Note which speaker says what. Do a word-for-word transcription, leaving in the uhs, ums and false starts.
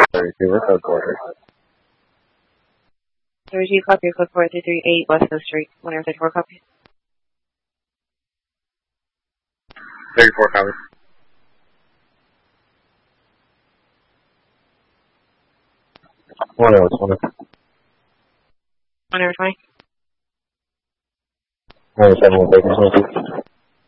Speaker 1: thirty-two, we're code quarter.
Speaker 2: thirty-two, copy, code four three three eight, West Coast Street, one air thirty-four, copy.
Speaker 1: thirty-four, copy. one air twenty.
Speaker 2: one air twenty.
Speaker 1: one air seven, one,